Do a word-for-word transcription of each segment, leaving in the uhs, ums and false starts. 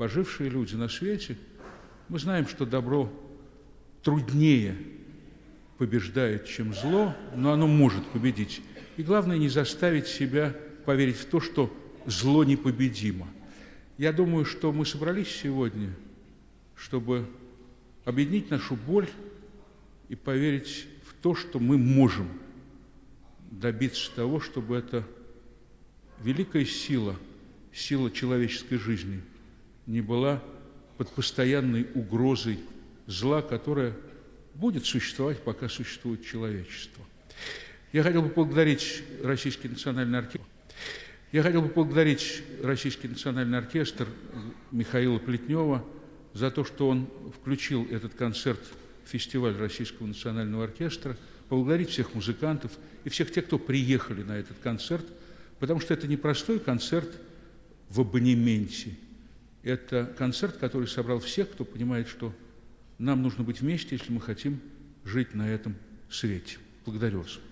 пожившие люди на свете, мы знаем, что добро труднее побеждает, чем зло, но оно может победить. И главное, не заставить себя поверить в то, что зло непобедимо. Я думаю, что мы собрались сегодня, чтобы объединить нашу боль и поверить в то, что мы можем добиться того, чтобы эта великая сила, сила человеческой жизни не была под постоянной угрозой зла, которое будет существовать, пока существует человечество. Я хотел бы поблагодарить Российский национальный оркестр. Я хотел бы поблагодарить Российский национальный оркестр Михаила Плетнева за то, что он включил этот концерт в фестиваль Российского национального оркестра, поблагодарить всех музыкантов и всех тех, кто приехали на этот концерт, потому что это не простой концерт в абонементе. Это концерт, который собрал всех, кто понимает, что нам нужно быть вместе, если мы хотим жить на этом свете. Благодарю вас.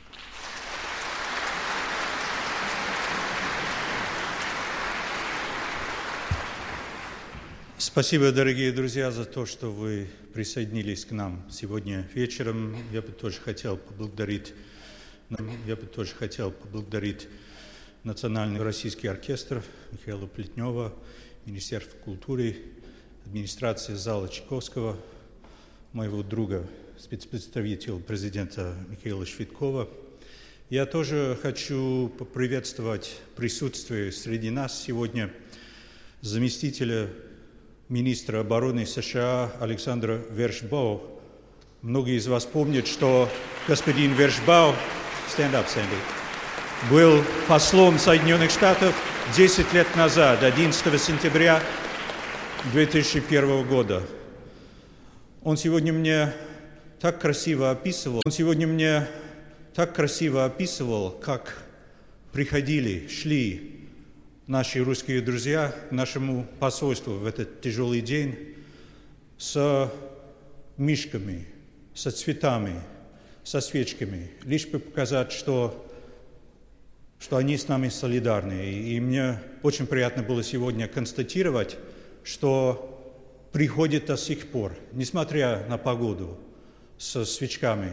Спасибо, дорогие друзья, за то, что вы присоединились к нам сегодня вечером. Я бы тоже хотел поблагодарить, я бы тоже хотел поблагодарить Национальный российский оркестр Михаила Плетнева, Министерство культуры, администрация зала Чайковского, моего друга, спецпредставителя президента Михаила Швидкова. Я тоже хочу поприветствовать присутствие среди нас сегодня заместителя министра обороны США Александра Вершбау. Многие из вас помнят, что господин Вершбау, stand up, Sandy, был послом Соединенных Штатов десять лет назад, одиннадцатого сентября две тысячи первого года. Он сегодня мне так красиво описывал, он сегодня мне так красиво описывал, как приходили, шли наши русские друзья к нашему посольству в этот тяжелый день с мишками, со цветами, со свечками, лишь бы показать, что, что они с нами солидарны. И, и мне очень приятно было сегодня констатировать, что приходит до сих пор, несмотря на погоду, со свечками,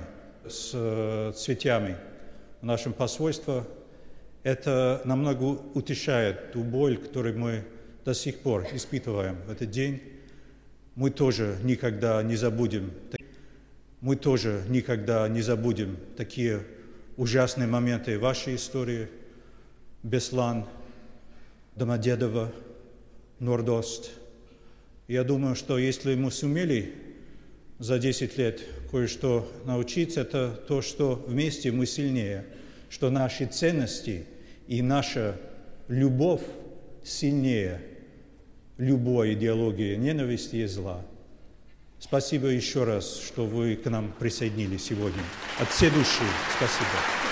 с цветами в нашем посольстве. Это намного утешает ту боль, которую мы до сих пор испытываем в этот день. Мы тоже никогда не забудем, мы тоже никогда не забудем такие ужасные моменты вашей истории. Беслан, Домодедово, Нордост. Я думаю, что если мы сумели за десять лет кое-что научиться, это то, что вместе мы сильнее, что наши ценности и наша любовь сильнее любой идеологии ненависти и зла. Спасибо еще раз, что вы к нам присоединились сегодня. От всей души спасибо.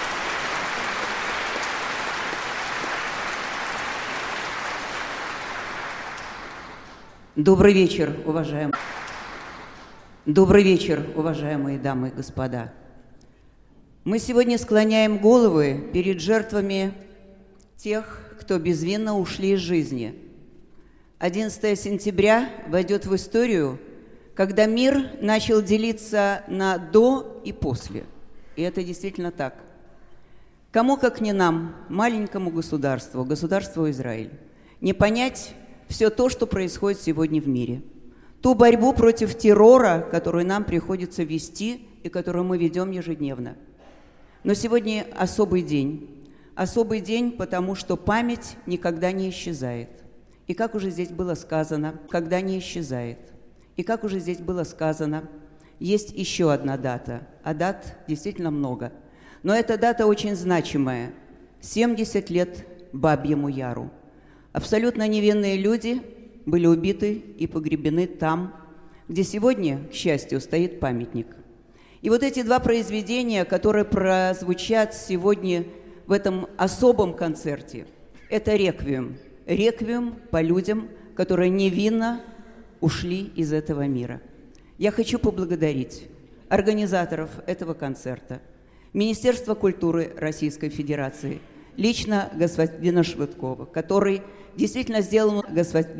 Добрый вечер, уважаемые. Добрый вечер, уважаемые дамы и господа. Мы сегодня склоняем головы перед жертвами тех, кто безвинно ушли из жизни. одиннадцатого сентября войдет в историю, когда мир начал делиться на «до» и «после». И это действительно так. Кому, как не нам, маленькому государству, государству Израиль, не понять все то, что происходит сегодня в мире. Ту борьбу против террора, которую нам приходится вести и которую мы ведем ежедневно. Но сегодня особый день. Особый день, потому что память никогда не исчезает. И как уже здесь было сказано, когда не исчезает. И как уже здесь было сказано, есть еще одна дата, а дат действительно много. Но эта дата очень значимая. семьдесят лет Бабьему Яру. Абсолютно невинные люди были убиты и погребены там, где сегодня, к счастью, стоит памятник. И вот эти два произведения, которые прозвучат сегодня в этом особом концерте, это реквием. Реквием по людям, которые невинно ушли из этого мира. Я хочу поблагодарить организаторов этого концерта, Министерство культуры Российской Федерации, лично господина Швидкова, который действительно сделал господин